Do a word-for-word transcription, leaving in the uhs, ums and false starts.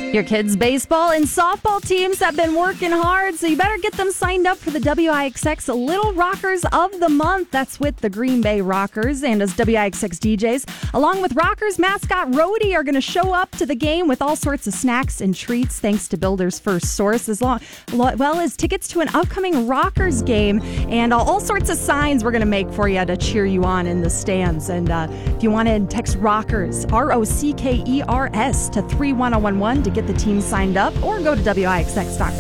Your kids' baseball and softball teams have been working hard, so you better get them signed up for the W I X X Little Rockers of the Month. That's with the Green Bay Rockers and as W I X X D Js. Along with Rockers mascot Rhodey are going to show up to the game with all sorts of snacks and treats thanks to Builder's First Source, as long, well as tickets to an upcoming Rockers game and uh, all sorts of signs we're going to make for you to cheer you on in the stands. And uh, if you want to text Rockers, R O C K E R S, to three one zero one one to get the team signed up, or go to W I X X dot com.